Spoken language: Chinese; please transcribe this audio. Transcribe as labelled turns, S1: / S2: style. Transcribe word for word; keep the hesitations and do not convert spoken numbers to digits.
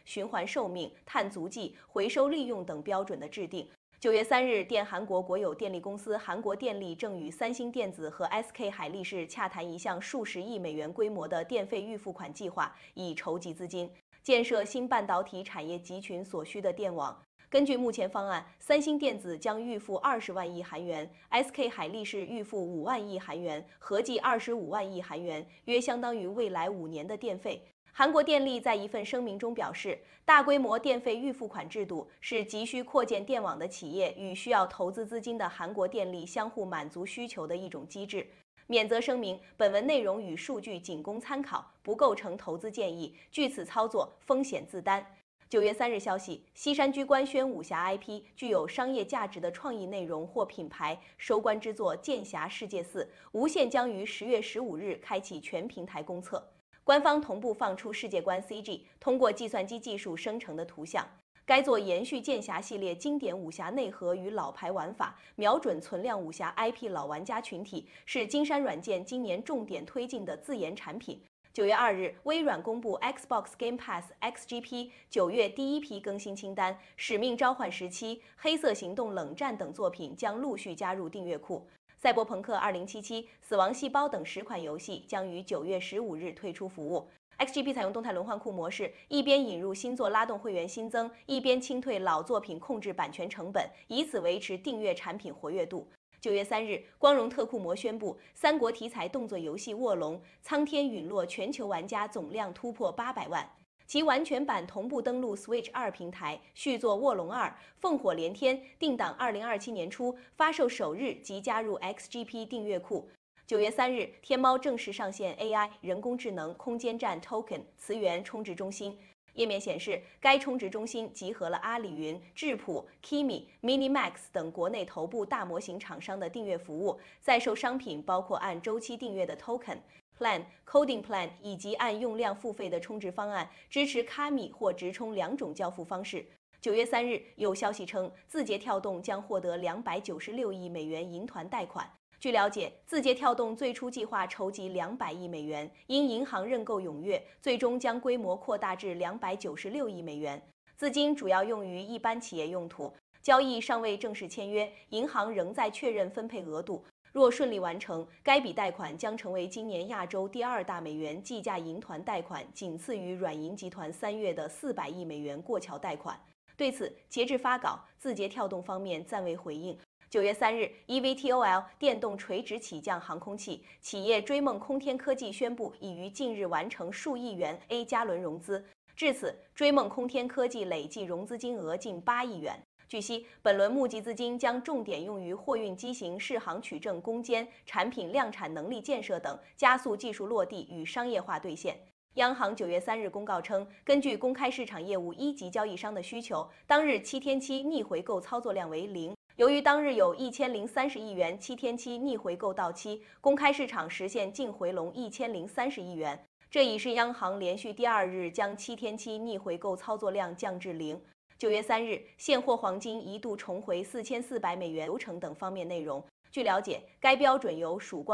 S1: 循环寿命、碳足迹、回收利用等标准的制定。九月三日，电韩国国有电力公司韩国电力正与三星电子和 S K 海力士洽谈一项数十亿美元规模的电费预付款计划，以筹集资金，建设新半导体产业集群所需的电网。根据目前方案，三星电子将预付二十万亿韩元 ，S K 海力士预付五万亿韩元，合计二十五万亿韩元，约相当于未来五年的电费。韩国电力在一份声明中表示，大规模电费预付款制度是急需扩建电网的企业与需要投资资金的韩国电力相互满足需求的一种机制。免责声明：本文内容与数据仅供参考，不构成投资建议，据此操作风险自担。九月三日消息，西山居官宣武侠 I P 具有商业价值的创意内容或品牌收官之作《剑侠世界四》，无线将于十月十五日开启全平台公测。官方同步放出世界观 C G， 通过计算机技术生成的图像。该作延续剑侠系列经典武侠内核与老牌玩法，瞄准存量武侠 I P 老玩家群体，是金山软件今年重点推进的自研产品。九月二日，微软公布 Xbox Game Pass X G P 九月第一批更新清单，《使命召唤十七》《黑色行动：冷战》等作品将陆续加入订阅库。赛博朋克二零七七、死亡细胞等十款游戏将于九月十五日推出服务。X G P 采用动态轮换库模式，一边引入新作拉动会员新增，一边清退老作品控制版权成本，以此维持订阅产品活跃度。九月三日，光荣特库摩宣布，三国题材动作游戏《卧龙：苍天陨落》全球玩家总量突破八百万。其完全版同步登陆 Switch 二平台，续作《卧龙二：烽火连天》定档二零二七年初，发售首日即加入 X G P 订阅库。九月三日，天猫正式上线 A I 人工智能空间站 Token 词源充值中心。页面显示，该充值中心集合了阿里云、智谱、Kimi、Minimax 等国内头部大模型厂商的订阅服务，在售商品包括按周期订阅的 Token。Plan、Coding Plan 以及按用量付费的充值方案，支持卡米或直充两种交付方式。九月三日，有消息称，字节跳动将获得两百九十六亿美元银团贷款。据了解，字节跳动最初计划筹集两百亿美元，因银行认购踊跃，最终将规模扩大至两百九十六亿美元。资金主要用于一般企业用途，交易尚未正式签约，银行仍在确认分配额度。若顺利完成，该笔贷款将成为今年亚洲第二大美元计价银团贷款，仅次于软银集团三月的四百亿美元过桥贷款。对此，截至发稿，字节跳动方面暂未回应。九月三日 ，E V T O L 电动垂直起降航空器企业追梦空天科技宣布，已于近日完成数亿元 A 加轮融资。至此，追梦空天科技累计融资金额近八亿元。据悉，本轮募集资金将重点用于货运机型适航取证攻坚、产品量产能力建设等，加速技术落地与商业化兑现。央行九月三日公告称，根据公开市场业务一级交易商的需求，当日七天期逆回购操作量为零。由于当日有一千零三十亿元七天期逆回购到期，公开市场实现净回笼一千零三十亿元。这已是央行连续第二日将七天期逆回购操作量降至零。九月三日，现货黄金一度重回四千四百美元流程等方面内容。据了解，该标准由曙光。